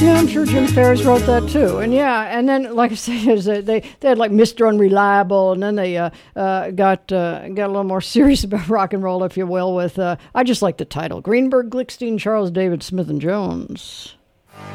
Yeah, I'm sure Jim Ferris wrote that too. And yeah, and then like I say, is they had like Mr. Unreliable, and then they got a little more serious about rock and roll, if you will, with I just like the title: Greenberg, Glickstein, Charles David, Smith and Jones.